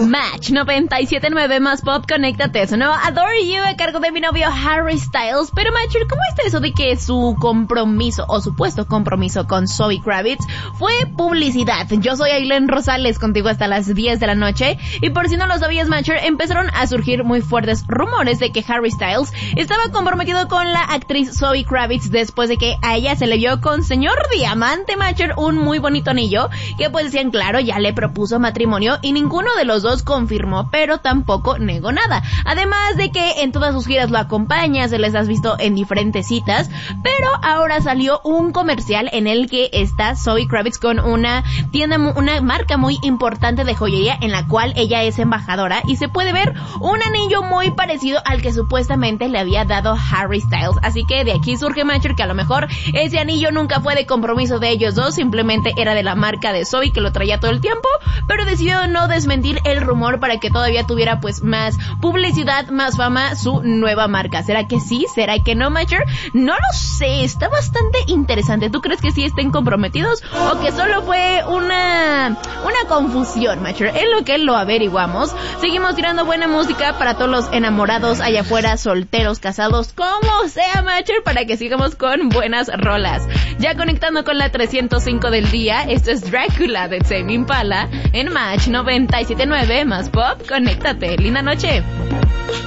Match 97.9 más pop, conéctate. Su nuevo Adore You a cargo de mi novio Harry Styles. Pero Matcher, ¿cómo está eso de que su compromiso o supuesto compromiso con Zoe Kravitz fue publicidad? Yo soy Ailén Rosales, contigo hasta las 10 de la noche. Y por si no lo sabías, Matcher, empezaron a surgir muy fuertes rumores de que Harry Styles estaba comprometido con la actriz Zoe Kravitz después de que a ella se le vio con señor Diamante, Matcher, un muy bonito anillo que pues decían, claro, ya le propuso matrimonio y ninguno de los dos confirmó, pero tampoco negó nada. Además de que en todas sus giras lo acompaña, se les has visto en diferentes citas, pero ahora salió un comercial en el que está Zoe Kravitz con una tienda, una marca muy importante de joyería en la cual ella es embajadora y se puede ver un anillo muy parecido al que supuestamente le había dado Harry Styles. Así que de aquí surge, Matcher, que a lo mejor ese anillo nunca fue de compromiso de ellos dos, simplemente era de la marca de Zoe que lo traía todo el tiempo, pero decidió no desmentir el rumor para que todavía tuviera pues más publicidad, más fama su nueva marca. ¿Será que sí? ¿Será que no, Matcher? No lo sé, está bastante interesante. ¿Tú crees que sí estén comprometidos o que solo fue una confusión, Matcher? En lo que lo averiguamos. Seguimos tirando buena música para todos los enamorados allá afuera, solteros, casados, como sea, Matcher, para que sigamos con buenas rolas. Ya conectando con la 305 del día, esto es Drácula de Tame Impala en Match 97.9 más pop, conéctate. Linda noche.